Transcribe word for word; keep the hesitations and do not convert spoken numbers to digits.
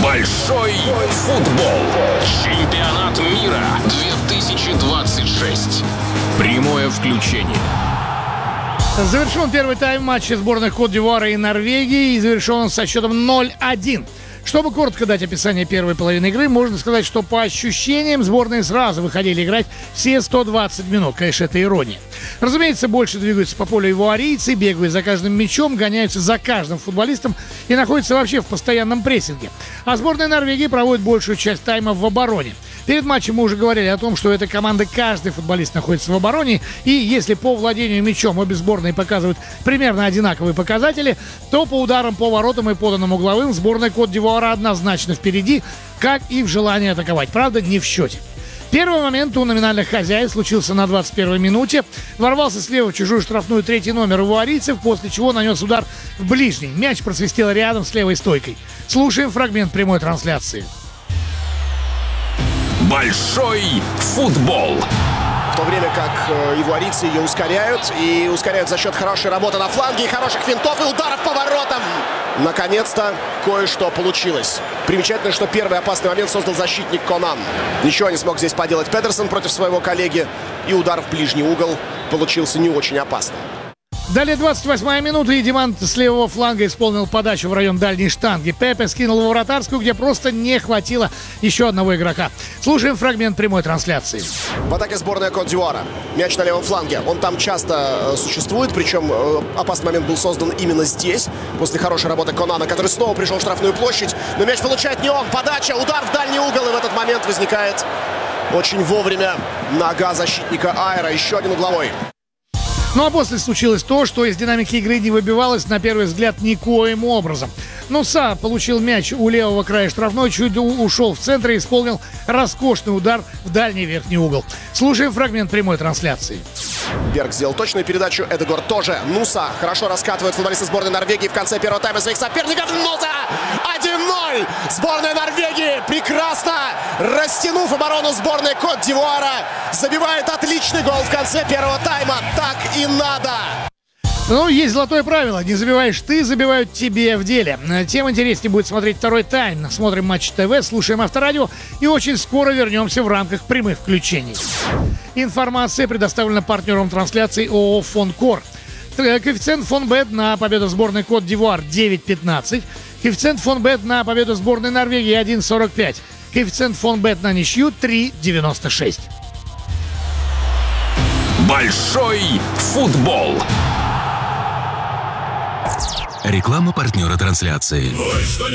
Большой футбол. Чемпионат мира две тысячи двадцать шесть. Прямое включение. Завершен первый тайм матча сборных Кот-д'Ивуара и Норвегии и завершен он со счетом ноль один. Чтобы коротко дать описание первой половины игры, можно сказать, что по ощущениям сборные сразу выходили играть все сто двадцать минут. Конечно, это ирония. Разумеется, больше двигаются по полю ивуарийцы, бегают за каждым мячом, гоняются за каждым футболистом и находятся вообще в постоянном прессинге. А сборная Норвегии проводит большую часть тайма в обороне. Перед матчем мы уже говорили о том, что этой команды каждый футболист находится в обороне, и если по владению мячом обе сборные показывают примерно одинаковые показатели, то по ударам по воротам и поданным угловым сборная Кот-д'Ивуара однозначно впереди, как и в желании атаковать. Правда, не в счете. Первый момент у номинальных хозяев случился на двадцать первой минуте. Ворвался слева в чужую штрафную третий номер ивуарийцев, после чего нанес удар в ближний. Мяч просвистел рядом с левой стойкой. Слушаем фрагмент прямой трансляции. Большой футбол. В то время как э, ивуарийцы ее ускоряют. И ускоряют за счет хорошей работы на фланге, и хороших финтов, и ударов по воротам. Наконец-то кое-что получилось. Примечательно, что первый опасный момент создал защитник Конан. Ничего не смог здесь поделать Педерсон против своего коллеги. И удар в ближний угол получился не очень опасным. Далее двадцать восьмая минута, и Димант с левого фланга исполнил подачу в район дальней штанги. Пепе скинул во вратарскую, где просто не хватило еще одного игрока. Слушаем фрагмент прямой трансляции. В атаке сборная Кот-д'Ивуара. Мяч на левом фланге. Он там часто э, существует, причем э, опасный момент был создан именно здесь. После хорошей работы Конана, который снова пришел в штрафную площадь. Но мяч получает не он. Подача, удар в дальний угол. И в этот момент возникает очень вовремя нога защитника Айра. Еще один угловой. Ну а после случилось то, что из динамики игры не выбивалось на первый взгляд никоим образом. Нуса получил мяч у левого края штрафной, чуть ушел в центр и исполнил роскошный удар в дальний верхний угол. Слушаем фрагмент прямой трансляции. Берг сделал точную передачу, Эдегор тоже. Нуса хорошо раскатывает футболисты сборной Норвегии в конце первого тайма своих соперников. Нуса! один ноль! Сборная Норвегии, прекрасно растянув оборону сборной Кот-д'Ивуара, забивает отличный гол в конце первого тайма. Так и надо! Ну, есть золотое правило. Не забиваешь ты, забивают тебе в деле. Тем интереснее будет смотреть второй тайм. Смотрим Матч ТВ, слушаем Авторадио и очень скоро вернемся в рамках прямых включений. Информация предоставлена партнером трансляции ООО «Фонкор». Коэффициент Фонбет на победу сборной Кот-д'Ивуар девять пятнадцать. Коэффициент Фонбет на победу сборной Норвегии один сорок пять. Коэффициент Фонбет на ничью три девяносто шесть. Большой футбол. Реклама партнера трансляции.